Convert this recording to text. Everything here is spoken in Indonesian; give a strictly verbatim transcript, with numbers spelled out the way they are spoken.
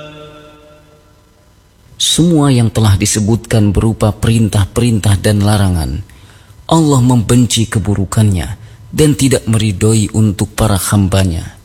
Semua yang telah disebutkan berupa perintah-perintah dan larangan, Allah membenci keburukannya dan tidak meridhoi untuk para hambanya.